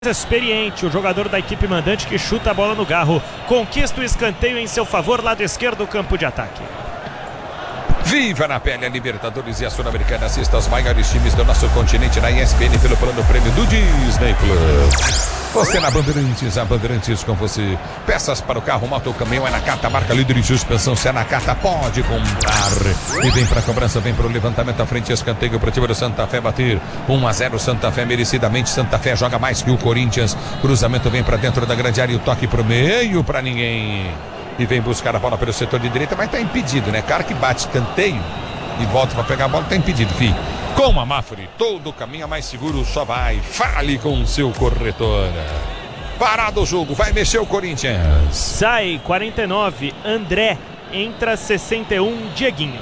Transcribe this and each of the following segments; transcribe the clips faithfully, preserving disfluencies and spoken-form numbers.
Experiente, o jogador da equipe mandante que chuta a bola no garro, conquista o escanteio em seu favor, lado esquerdo do campo de ataque. Viva na pele a Libertadores e a Sul-Americana. Assista aos maiores times do nosso continente na E S P N pelo plano prêmio do Disney Plus. Você na Bandeirantes, a Bandeirantes com você. Peças para o carro, moto, caminhão, é na Nakata, marca líder em suspensão. Se é na Nakata, pode comprar. E vem para a cobrança, vem para o levantamento à frente, escanteio para o time do Santa Fé bater. um a zero Santa Fé, merecidamente. Santa Fé joga mais que o Corinthians. Cruzamento vem para dentro da grande área e o toque para o meio para ninguém. E vem buscar a bola pelo setor de direita, mas está impedido, né? Cara que bate escanteio e volta para pegar a bola, está impedido, filho. Com a Mafre, todo caminho mais seguro só vai. Fale com o seu corretor. Parado o jogo, vai mexer o Corinthians. Sai quarenta e nove, André. Entra sessenta e um, Dieguinho.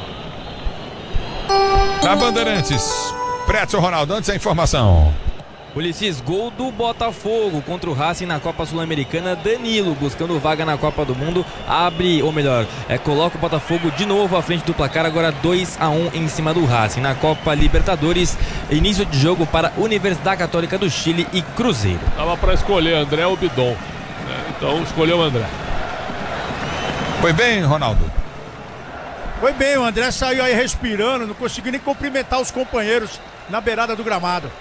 Na Bandeirantes, Prédio Ronaldo, antes a informação. Ulisses, gol do Botafogo contra o Racing na Copa Sul-Americana. Danilo, buscando vaga na Copa do Mundo, abre, ou melhor, é, coloca o Botafogo de novo à frente do placar, agora dois a um em cima do Racing. Na Copa Libertadores, início de jogo para Universidade Católica do Chile e Cruzeiro. Tava para escolher André ou Bidon, né? Então escolheu o André. Foi bem, Ronaldo? Foi bem, o André saiu aí respirando, não conseguiu nem cumprimentar os companheiros na beirada do gramado.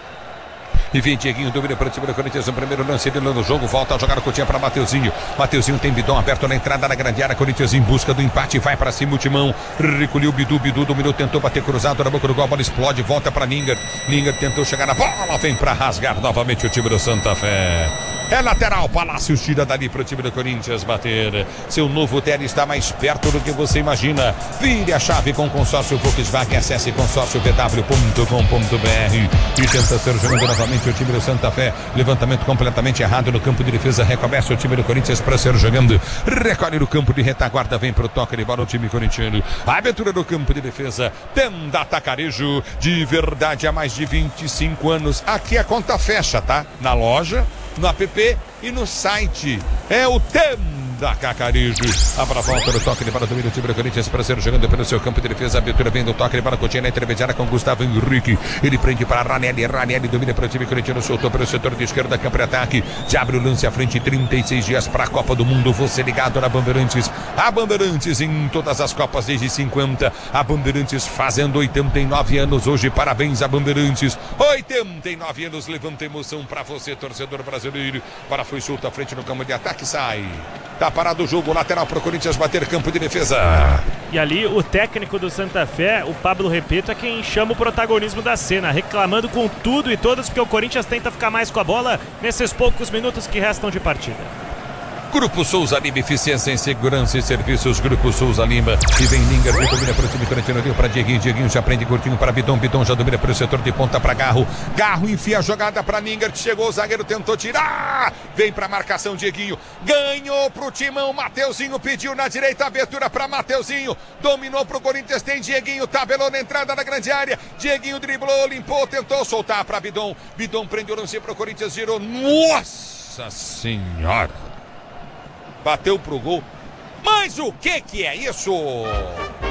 E vem Dieguinho, domina para o time do Corinthians no primeiro lance dele no jogo, volta a jogar o Coutinho para Mateuzinho. Mateuzinho tem Bidon aberto na entrada da grande área, Corinthians em busca do empate, vai para cima o Timão, recolheu o Bidu, Bidu dominou, tentou bater cruzado na boca do gol, a bola explode, volta para Linger, Linger tentou chegar na bola, vem para rasgar novamente o time do Santa Fé. É lateral, Palácio tira dali para o time do Corinthians bater. Seu novo Tele está mais perto do que você imagina. Vire a chave com o consórcio Volkswagen, acesse consórcio v w ponto com ponto b r e tenta ser jogando novamente o time do Santa Fé. Levantamento completamente errado no campo de defesa, recomeça o time do Corinthians para ser jogando. Recolhe no campo de retaguarda, vem para o toque de bola o time corintiano. A abertura do campo de defesa, Tenda Atacarejo, de verdade há mais de vinte e cinco anos. Aqui a conta fecha, tá? Na loja, no app e no site. É o Tenda Cacarejo. Abra a volta do toque de bola do time do Corinthians para ser jogando pelo seu campo de defesa. A abertura vem do toque de bola, Coutinho na intermediária com Gustavo Henrique. Ele prende para Ranelli. Ranelli domina para o time corintiano, soltou para o setor de esquerda, campo de ataque. Já abre o lance à frente, trinta e seis dias para a Copa do Mundo. Você ligado na Bandeirantes. A Bandeirantes em todas as Copas desde cinquenta. A Bandeirantes fazendo oitenta e nove anos hoje. Parabéns a Bandeirantes. oitenta e nove anos, levanta emoção para você, torcedor brasileiro. Para foi solto à frente no campo de ataque, sai. Tá parado o jogo, lateral para o Corinthians bater campo de defesa. E ali o técnico do Santa Fé, o Pablo Repetto, é quem chama o protagonismo da cena, reclamando com tudo e todos, porque o Corinthians tenta ficar mais com a bola nesses poucos minutos que restam de partida. Grupo Souza Lima, eficiência em segurança e serviços. Grupo Souza Lima. E vem Linger, domina para o time corintiano, deu para Dieguinho. Dieguinho já prende curtinho para Bidon. Bidon já domina para o setor de ponta para Garro. Garro enfia a jogada para Linger. Chegou o zagueiro, tentou tirar. Vem para a marcação, Dieguinho. Ganhou para o Timão. Mateuzinho pediu na direita, abertura para Mateuzinho. Dominou para o Corinthians. Tem Dieguinho, tabelou na entrada da grande área. Dieguinho driblou, limpou, tentou soltar para Bidon. Bidon prende o lance para o Corinthians, girou. Nossa Senhora! Bateu pro gol. Mas o que que é isso?